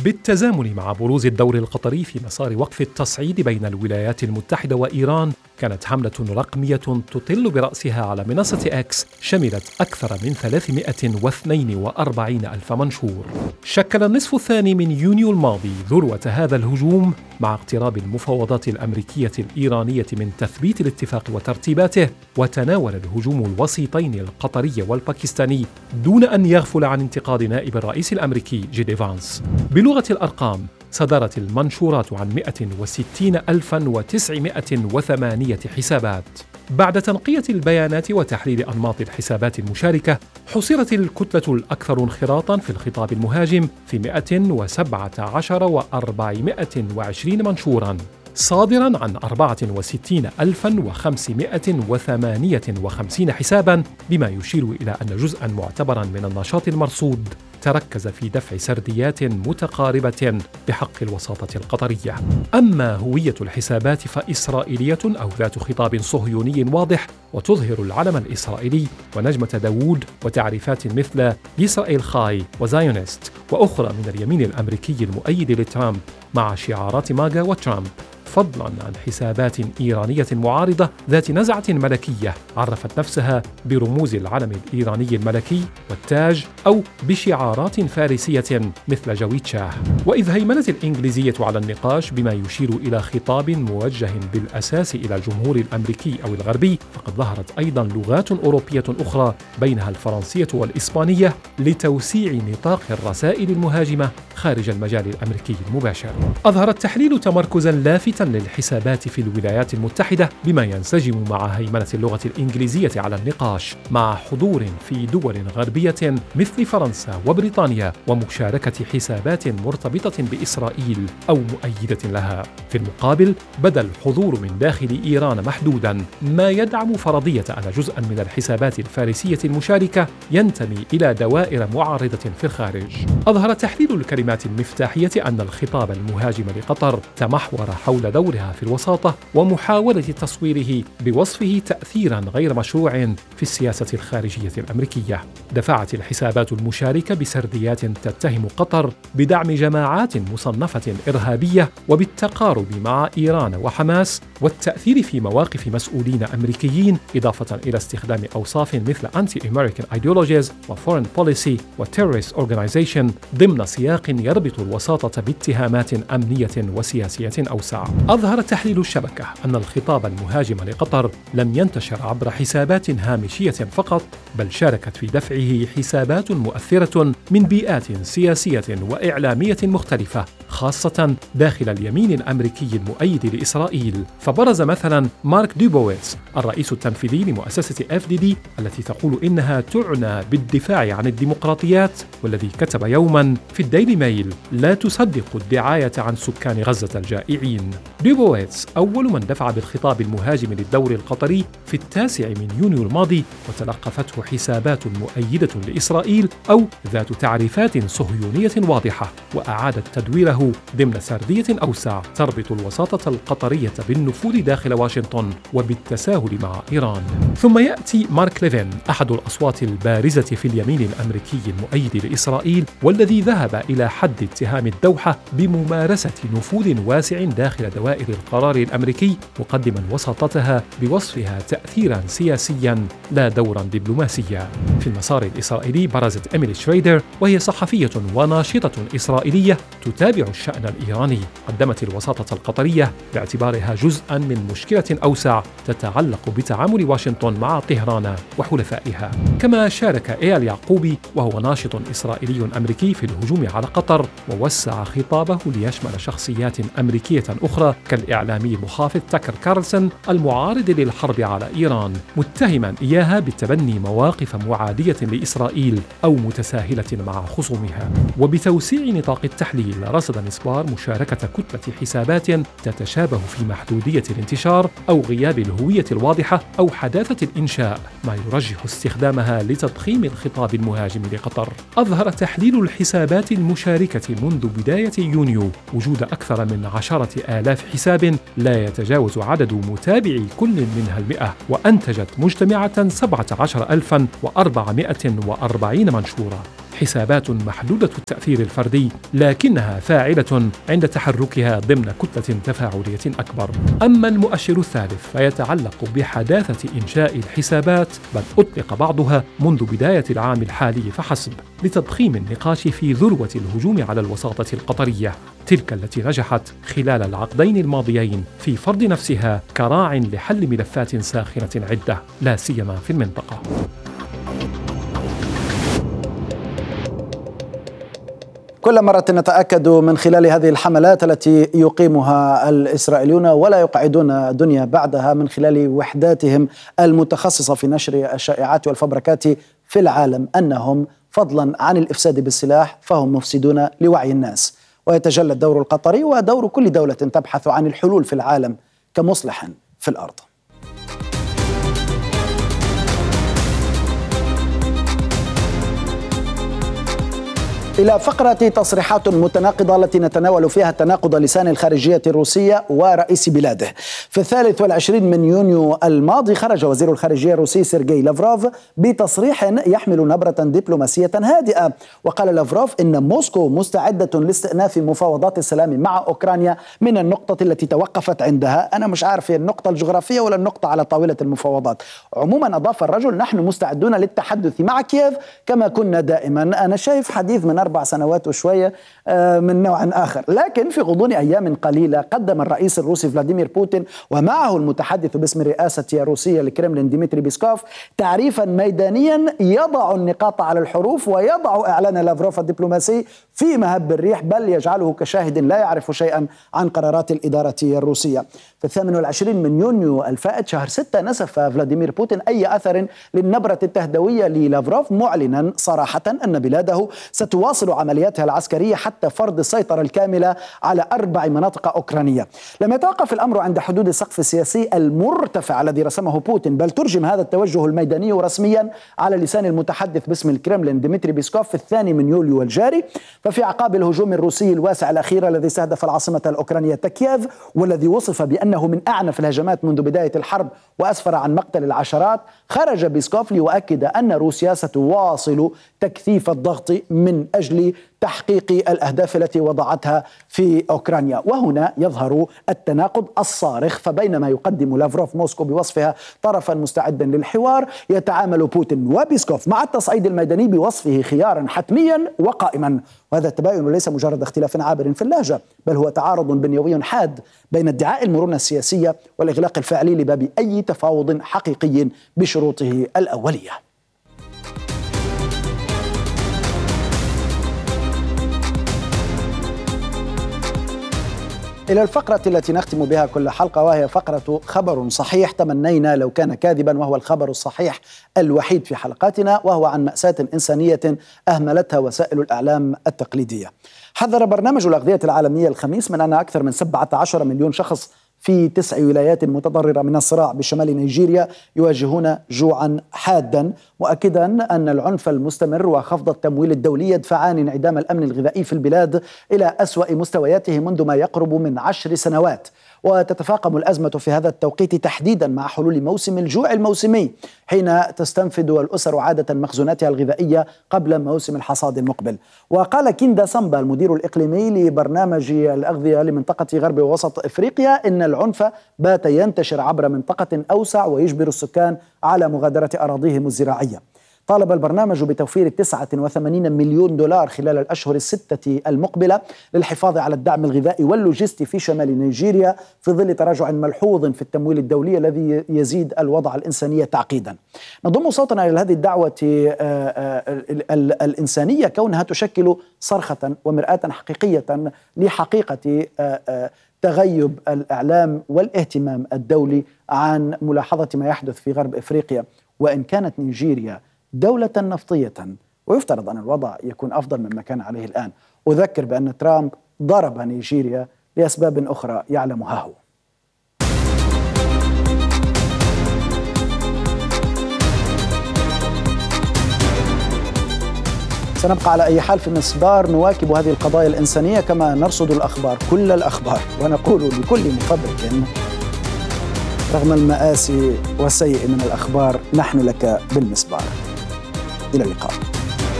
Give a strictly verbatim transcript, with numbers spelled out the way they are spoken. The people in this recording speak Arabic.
بالتزامن مع بروز الدور القطري في مسار وقف التصعيد بين الولايات المتحدة وإيران، كانت حملة رقمية تطل برأسها على منصة إكس شملت أكثر من ثلاثمائة واثنين وأربعين ألف منشور. شكل النصف الثاني من يونيو الماضي ذروة هذا الهجوم مع اقتراب المفاوضات الأمريكية الإيرانية من تثبيت الاتفاق وترتيباته، وتناول الهجوم الوسيطين القطري والباكستاني دون أن يغفل عن انتقاد نائب الرئيس الأمريكي جيدي فانس. بلغة الأرقام، صدرت المنشورات عن مئة وستين ألفاً وتسعمائة وثمانية حسابات. بعد تنقية البيانات وتحليل أنماط الحسابات المشاركة، حصرت الكتلة الأكثر انخراطاً في الخطاب المهاجم في مئة وسبعة عشر وأربعمائة وعشرين منشوراً، صادراً عن أربعة وستين ألفاً وخمسمائة وثمانية وخمسين حساباً، بما يشير إلى أن جزءاً معتبراً من النشاط المرصود تركز في دفع سرديات متقاربة بحق الوساطة القطرية. أما هوية الحسابات فإسرائيلية أو ذات خطاب صهيوني واضح وتظهر العلم الإسرائيلي ونجمة داوود وتعريفات مثل إسرائيل خاي وزايونست، وأخرى من اليمين الأمريكي المؤيد لترامب مع شعارات ماجا وترامب، فضلاً عن حسابات إيرانية معارضة ذات نزعة ملكية عرفت نفسها برموز العلم الإيراني الملكي والتاج أو بشعارات فارسية مثل جويد شاه. وإذ هيمنت الإنجليزية على النقاش بما يشير إلى خطاب موجه بالأساس إلى الجمهور الأمريكي أو الغربي، فقد ظهرت أيضاً لغات أوروبية أخرى بينها الفرنسية والإسبانية لتوسيع نطاق الرسائل المهاجمة خارج المجال الأمريكي المباشر. أظهر التحليل تمركزاً لافتاً للحسابات في الولايات المتحدة بما ينسجم مع هيمنة اللغة الإنجليزية على النقاش، مع حضور في دول غربية مثل فرنسا وبريطانيا ومشاركة حسابات مرتبطة بإسرائيل أو مؤيدة لها. في المقابل، بدا الحضور من داخل إيران محدودا، ما يدعم فرضية أن جزءا من الحسابات الفارسية المشاركة ينتمي إلى دوائر معارضة في الخارج. أظهر تحليل الكلمات المفتاحية أن الخطاب المهاجم لقطر تمحور حول دورها في الوساطة ومحاولة تصويره بوصفه تأثيرا غير مشروع في السياسة الخارجية الأمريكية. دفعت الحسابات المشاركة بسرديات تتهم قطر بدعم جماعات مصنفة إرهابية وبالتقارب مع إيران وحماس والتأثير في مواقف مسؤولين أمريكيين، إضافة إلى استخدام أوصاف مثل Anti-American Ideologies وForeign Policy وTerrorist Organization ضمن سياق يربط الوساطة باتهامات أمنية وسياسية أوسع. أظهر تحليل الشبكة أن الخطاب المهاجم لقطر لم ينتشر عبر حسابات هامشية فقط، بل شاركت في دفعه حسابات مؤثرة من بيئات سياسية وإعلامية مختلفة، خاصة داخل اليمين الأمريكي المؤيد لإسرائيل. فبرز مثلا مارك دوبويتس الرئيس التنفيذي لمؤسسة إف دي دي التي تقول إنها تعنى بالدفاع عن الديمقراطيات، والذي كتب يوما في الديلي ميل: لا تصدق الدعاية عن سكان غزة الجائعين. دوبويتس أول من دفع بالخطاب المهاجم للدور القطري في التاسع من يونيو الماضي، وتلقفته حسابات مؤيدة لإسرائيل أو ذات تعريفات صهيونية واضحة، وأعادت تدويره ضمن سردية أوسع تربط الوساطة القطرية بالنفوذ داخل واشنطن وبالتساهل مع إيران. ثم يأتي مارك ليفين، أحد الأصوات البارزة في اليمين الأمريكي المؤيد لإسرائيل، والذي ذهب إلى حد اتهام الدوحة بممارسة نفوذ واسع داخل دوائر القرار الأمريكي، مقدما وساطتها بوصفها تأثيرا سياسيا لا دورا دبلوماسيا. في المسار الإسرائيلي برزت إيميلي شريدر، وهي صحفية وناشطة إسرائيلية تتابع الشأن الإيراني. قدمت الوساطة القطرية باعتبارها جزءا من مشكلة أوسع تتعلق بتعامل واشنطن مع طهران وحلفائها. كما شارك إيال يعقوبي، وهو ناشط إسرائيلي أمريكي، في الهجوم على قطر، ووسع خطابه ليشمل شخصيات أمريكية أخرى كالإعلامي المخافض تاكر كارلسون المعارض للحرب على إيران، متهما إياها بتبني مواقف معادية لإسرائيل أو متساهلة مع خصومها. وبتوسيع نطاق التحليل، رصد مسبار مشاركة كتلة حسابات تتشابه في محدودية الانتشار أو غياب الهوية الواضحة أو حداثة الإنشاء، ما يرجح استخدامها لتضخيم الخطاب المهاجم لقطر. أظهر تحليل الحسابات المشاركة منذ بداية يونيو وجود أكثر من عشرة آلاف حساب لا يتجاوز عدد متابعي كل منها المئة، وأنتجت مجتمعة سبعة عشر ألفاً وأربعمائة وأربعين منشورا. حسابات محدودة التأثير الفردي، لكنها فاعلة عند تحركها ضمن كتلة تفاعلية أكبر. أما المؤشر الثالث فيتعلق بحداثة إنشاء الحسابات، بل أطلق بعضها منذ بداية العام الحالي فحسب، لتضخيم النقاش في ذروة الهجوم على الوساطة القطرية، تلك التي نجحت خلال العقدين الماضيين في فرض نفسها كراع لحل ملفات ساخنة عدة، لا سيما في المنطقة. كل مرة نتأكد من خلال هذه الحملات التي يقيمها الإسرائيليون ولا يقعدون الدنيا بعدها من خلال وحداتهم المتخصصة في نشر الشائعات والفبركات في العالم أنهم فضلا عن الإفساد بالسلاح فهم مفسدون لوعي الناس. ويتجلى الدور القطري ودور كل دولة تبحث عن الحلول في العالم كمصلح في الأرض. إلى فقرة تصريحات متناقضة التي نتناول فيها تناقض لسان الخارجية الروسية ورئيس بلاده. في الثالث والعشرين من يونيو الماضي خرج وزير الخارجية الروسي سيرجي لافروف بتصريح يحمل نبرة دبلوماسية هادئة، وقال لافروف إن موسكو مستعدة لاستئناف مفاوضات السلام مع أوكرانيا من النقطة التي توقفت عندها. أنا مش عارف هي النقطة الجغرافية ولا النقطة على طاولة المفاوضات. عموما أضاف الرجل: نحن مستعدون للتحدث مع كييف كما كنا دائما. أنا شايف حديث من أربع سنوات وشوية من نوع آخر. لكن في غضون أيام قليلة قدم الرئيس الروسي فلاديمير بوتين ومعه المتحدث باسم الرئاسة الروسية الكرملين ديمتري بيسكوف تعريفا ميدانيا يضع النقاط على الحروف ويضع إعلان لافروف الدبلوماسي في مهب الريح، بل يجعله كشاهد لا يعرف شيئا عن قرارات الإدارة الروسية. في الثامن والعشرين من يونيو الفائت شهر ستة نسف فلاديمير بوتين أي أثر للنبرة التهدوية للافروف، معلنا صراحة أن بلاده ستواصل عملياتها العسكرية حتى فرض السيطرة الكاملة على أربع مناطق أوكرانية. لم يتوقف الأمر عند حدود السقف السياسي المرتفع الذي رسمه بوتين، بل ترجم هذا التوجه الميداني رسميا على لسان المتحدث باسم الكرملين ديمتري بيسكوف في الثاني من يوليو الجاري. ففي أعقاب الهجوم الروسي الواسع الأخير الذي استهدف العاصمة الأوكرانية كييف، والذي وصف بأنه من أعنف الهجمات منذ بداية الحرب وأسفر عن مقتل العشرات، خرج بيسكوف ليؤكد أن روسيا ستواصل تكثيف الضغط من أجل تحقيق الأهداف التي وضعتها في أوكرانيا. وهنا يظهر التناقض الصارخ، فبينما يقدم لافروف موسكو بوصفها طرفا مستعدا للحوار، يتعامل بوتين وبيسكوف مع التصعيد الميداني بوصفه خيارا حتميا وقائما. وهذا التباين ليس مجرد اختلاف عابر في اللهجة، بل هو تعارض بنيوي حاد بين ادعاء المرونة السياسية والإغلاق الفعلي لباب أي تفاوض حقيقي بشروطه الأولية. إلى الفقرة التي نختم بها كل حلقة، وهي فقرة خبر صحيح تمنينا لو كان كاذبا، وهو الخبر الصحيح الوحيد في حلقاتنا، وهو عن مأساة إنسانية أهملتها وسائل الإعلام التقليدية. حذر برنامج الأغذية العالمية الخميس من أن أكثر من سبعة عشر مليون شخص في تسع ولايات متضررة من الصراع بشمال نيجيريا يواجهون جوعا حادا، مؤكدا أن العنف المستمر وخفض التمويل الدولي يدفعان انعدام الأمن الغذائي في البلاد إلى أسوأ مستوياته منذ ما يقرب من عشر سنوات. وتتفاقم الأزمة في هذا التوقيت تحديدا مع حلول موسم الجوع الموسمي، حين تستنفد الأسر عادة مخزوناتها الغذائية قبل موسم الحصاد المقبل. وقال كيندا سامبا المدير الإقليمي لبرنامج الأغذية لمنطقة غرب ووسط إفريقيا إن العنف بات ينتشر عبر منطقة أوسع ويجبر السكان على مغادرة أراضيهم الزراعية. طالب البرنامج بتوفير تسعة وثمانين مليون دولار خلال الأشهر الستة المقبلة للحفاظ على الدعم الغذائي واللوجستي في شمال نيجيريا، في ظل تراجع ملحوظ في التمويل الدولي الذي يزيد الوضع الإنساني تعقيدا. نضم صوتنا إلى هذه الدعوة الإنسانية كونها تشكل صرخة ومرآة حقيقية لحقيقة تغيب الإعلام والاهتمام الدولي عن ملاحظة ما يحدث في غرب إفريقيا. وإن كانت نيجيريا دولة نفطية ويفترض أن الوضع يكون أفضل مما كان عليه الآن، أذكر بأن ترامب ضرب نيجيريا لأسباب أخرى يعلمها هو. سنبقى على أي حال في مسبار نواكب هذه القضايا الإنسانية كما نرصد الأخبار، كل الأخبار، ونقول لكل مفبرك رغم المآسي والسيء من الأخبار نحن لك بالمسبار. إلى اللقاء.